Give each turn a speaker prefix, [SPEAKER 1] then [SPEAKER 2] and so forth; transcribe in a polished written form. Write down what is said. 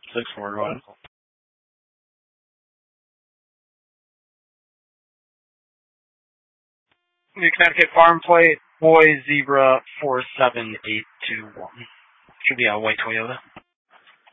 [SPEAKER 1] 6-4, go ahead. The Connecticut Farm Plate, Boy Zebra 47821. Should be a white Toyota.